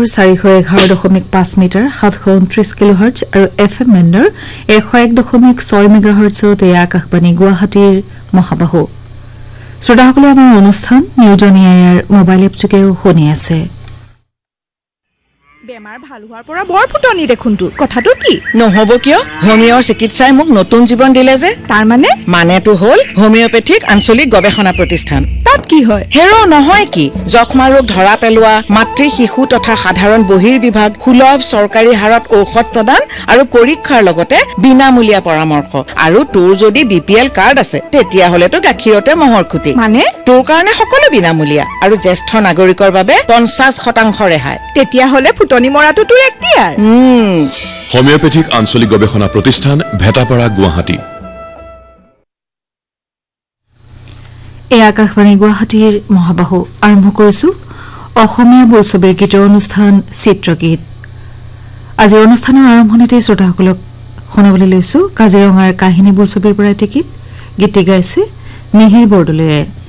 411.5 metre 729 কিলোহাৰ্টজ আৰু FM বেণ্ডৰ 101.6 মেগাহাৰ্টজত এই আকাশবাণী গুৱাহাটীৰ মহাবাহু শ্ৰোতাসকলে আমাৰ অনুষ্ঠান নিউজ অন এয়াৰ মোবাইল এপযোগেও শুনি আছে বেমাৰ ভাল হোৱাৰ পৰা বৰ ফুটনি দেখোন তোৰ কথাটো কি নহব কিয় হোমিওৰ চিকিৎসাই মোক নতুন জীৱন দিলে যে তাৰ মানেটো হ'ল হোমিওপেথিক আঞ্চলিক গৱেষণা প্ৰতিষ্ঠান তাত কি হয় হেৰো নহয় কি যক্ষ্মা ৰোগ ধৰা পেলোৱা মাতৃ শিশু তথা সাধাৰণ বহিৰ্বিভাগ সুলভ চৰকাৰী হাৰত ঔষধ প্ৰদান আৰু পৰীক্ষাৰ লগতে বিনামূলীয়া পৰামৰ্শ আৰু তোৰ যদি বিপিএল কাৰ্ড আছে তেতিয়া হলেতো গাখীৰতে মহৰ খুটি মানে তোৰ কাৰণে সকলো বিনামূলীয়া আৰু জ্যেষ্ঠ নাগৰিকৰ বাবে 50% ৰেহাই তেতিয়া হলে ফুটনি মৰাটো তোৰ এক্টিয়াৰ হোমিওপেথিক আঞ্চলিক গৱেষণা প্ৰতিষ্ঠান ভেটাপাৰা গুৱাহাটী এই আকাশবাণী গুৱাহাটীৰ মহাবাহু আৰম্ভ কৰিছো অসমীয়া বোলছবিৰ গীতৰ অনুষ্ঠান চিত্ৰগীত আজিৰ অনুষ্ঠানৰ আৰম্ভণিতে শ্ৰোতাসকলক শুনাবলৈ লৈছো কাজিৰঙাৰ কাহিনী বোলছবিৰ পৰা এটি গীত গাইছে মিহিৰ বৰদলৈয়ে